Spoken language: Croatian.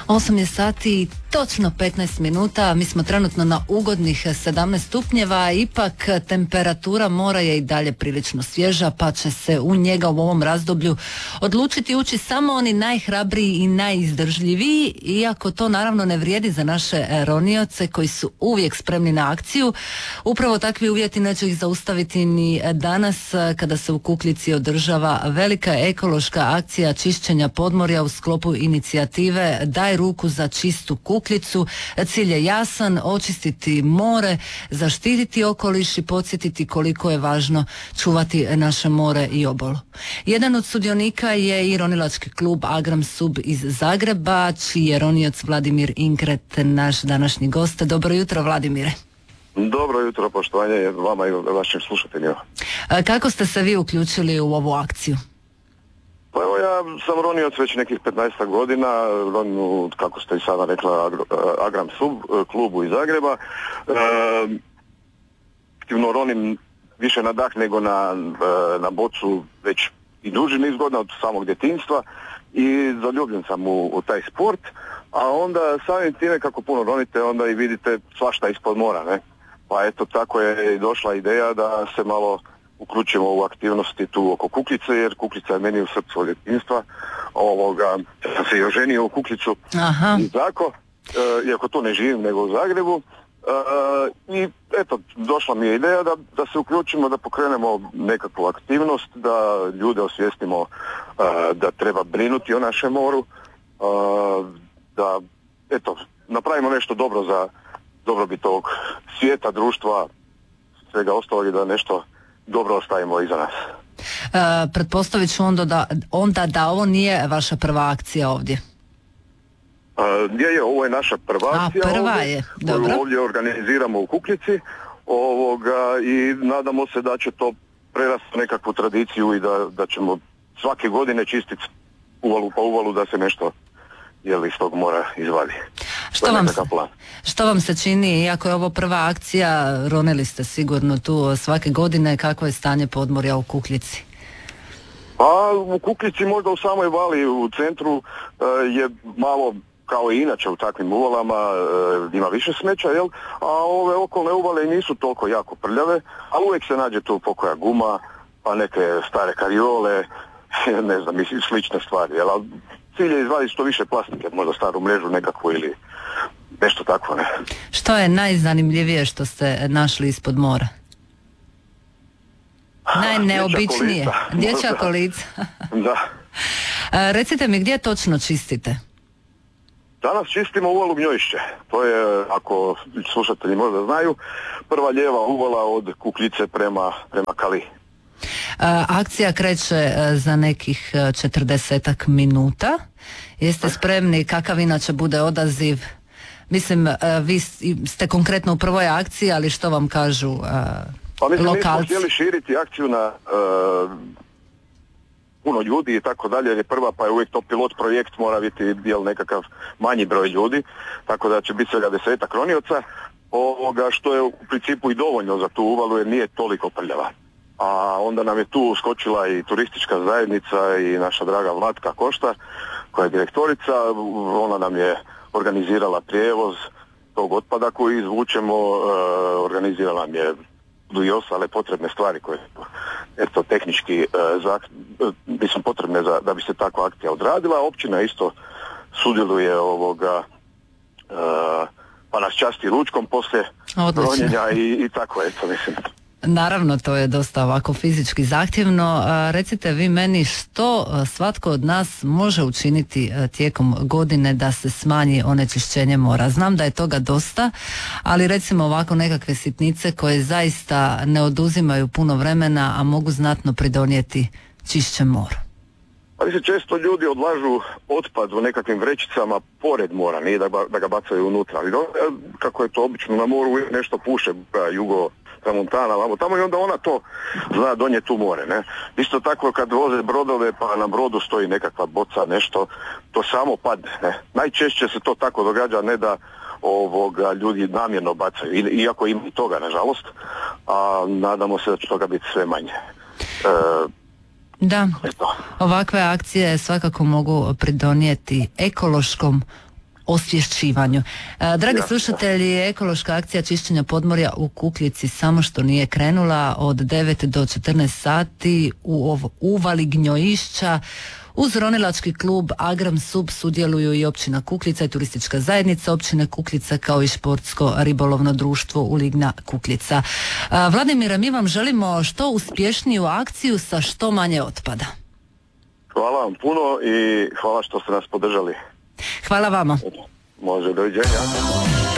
8 je sati i točno 15 minuta, mi smo trenutno na ugodnih 17 stupnjeva, ipak temperatura mora je i dalje prilično svježa, pa će se u njega u ovom razdoblju odlučiti ući samo oni najhrabriji i najizdržljiviji, iako to naravno ne vrijedi za naše ronioce koji su uvijek spremni na akciju. Upravo takvi uvjeti neće ih zaustaviti ni danas kada se u Kukljici održava velika ekološka akcija čišćenja podmorja u sklopu inicijative Daj ruku za čistu Kukljicu. Cilj je jasan, očistiti more, zaštititi okoliš i podsjetiti koliko je važno čuvati naše more i obalu. Jedan od sudionika je i ronilački klub Agram Sub iz Zagreba, čiji je ronioc Vladimir Inkret naš današnji gost. Dobro jutro, Vladimire. Dobro jutro, poštovanje vama i vašim slušateljima. Kako ste se vi uključili u ovu akciju? Pa evo, ja sam ronioc već nekih 15 godina, ronim, kako ste i sada rekla, Agram Sub, klubu iz Zagreba. Aktivno ronim više na dah nego na bocu već i duži niz godina od samog djetinjstva i zaljubljen sam u taj sport, a onda samim time kako puno ronite onda i vidite svašta ispod mora, ne? Pa eto, tako je došla ideja da se malo uključimo u aktivnosti tu oko Kukljice, jer Kukljica je meni u srcu od djetinjstva. Sam se i oženio u Kukljicu. Aha. I tako, iako tu ne živim nego u Zagrebu. I eto, došla mi je ideja da se uključimo, da pokrenemo nekakvu aktivnost, da ljude osvijestimo da treba brinuti o našem moru, da eto, napravimo nešto dobro za dobrobit ovog svijeta, društva, svega ostalog i da nešto dobro ostavimo iza nas. Pretpostavit ću onda da ovo nije vaša prva akcija ovdje. Ovo je naša prva akcija. Prva je, dobro. Koju ovdje organiziramo u Kukljici i nadamo se da će to prerasti nekakvu tradiciju i da ćemo svake godine čistiti uvalu po uvalu da se nešto iz tog mora izvadi. Što vam se čini, iako je ovo prva akcija, ronili ste sigurno tu svake godine, kakvo je stanje podmorja u Kukljici? Pa u Kukljici, možda u samoj vali u centru je malo kao i inače u takvim uvalama, ima više smeća, a ove okolne uvale nisu toliko jako prljave, ali uvijek se nađe tu pokoja guma, pa neke stare kariole, ne znam, slične stvari, ali cilj je izvaditi što više plastike, možda staru mrežu nekakvu ili nešto tako, ne. Što je najzanimljivije što ste našli ispod mora? Najneobičnije? Dječja kolica. Da. Recite mi, gdje točno čistite? Danas čistimo uvalu Gnjojišće. To je, ako slušatelji možda znaju, prva lijeva uvala od Kukljice prema Kali. Akcija kreće za nekih 40 minuta. Jeste spremni? Kakav inače bude odaziv? Mislim, vi ste konkretno u prvoj akciji, ali što vam kažu lokalci? Mi smo htjeli širiti akciju na puno ljudi i tako dalje, jer je prva, pa je uvijek to pilot projekt, mora biti nekakav manji broj ljudi, tako da će biti svega 10 ronioca, što je u principu i dovoljno za tu uvalu jer nije toliko prljava. A onda nam je tu uskočila i turistička zajednica i naša draga Vlatka Koštar, koja je direktorica, ona nam je organizirala prijevoz tog otpada koji izvučemo, organizirala nam je i ostale potrebne stvari koje tehnički potrebne da bi se takva akcija odradila. Općina isto sudjeluje pa nas časti ručkom poslije ronjenja i tako mislim. Naravno, to je dosta ovako fizički zahtjevno. Recite vi meni, što svatko od nas može učiniti tijekom godine da se smanji onečišćenje mora? Znam da je toga dosta, ali recimo ovako nekakve sitnice koje zaista ne oduzimaju puno vremena, a mogu znatno pridonijeti čišćem mora. Ali se često ljudi odlažu otpad u nekakvim vrećicama pored mora, nije da ga bacaju unutra. Ali kako je to obično na moru, nešto puše, jugo Tramontana, tamo i onda ona to zna donijeti u more, ne. Isto tako kad voze brodove pa na brodu stoji nekakva boca, nešto, to samo padne, ne. Najčešće se to tako događa, ne da ljudi namjerno bacaju, iako ima i toga, nažalost, a nadamo se da će toga biti sve manje. Da, ovakve akcije svakako mogu pridonijeti ekološkom osvješćivanju. Dragi slušatelji, ekološka akcija čišćenja podmorja u Kukljici samo što nije krenula od 9 do 14 sati u uvali Gnjoišća. Uz ronilački klub Agram Sub sudjeluju i općina Kukljica i turistička zajednica općine Kukljica kao i športsko ribolovno društvo Uligna Kukljica. Vladimire, mi vam želimo što uspješniju akciju sa što manje otpada. Hvala vam puno i hvala što ste nas podržali. Hvala vama. Može, doviđenja.